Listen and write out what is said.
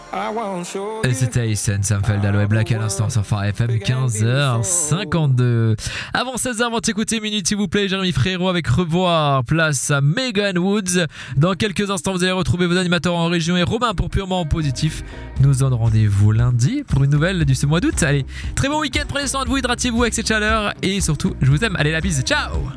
Et c'était Isen, Samfeld, Aloe Black à l'instant sur Phare FM, 15h52. Avant 16h, avant d'écouter Minute s'il vous plaît, Jérémy Frérot avec Revoir, place à Megan Woods. Dans quelques instants, vous allez retrouver vos animateurs en région et Robin pour Purement Positif. Nous donne rendez-vous lundi pour une nouvelle de ce mois d'août. Allez, très bon week-end, prenez soin de vous, hydratez-vous avec cette chaleur et surtout, je vous aime. Allez, la bise, ciao!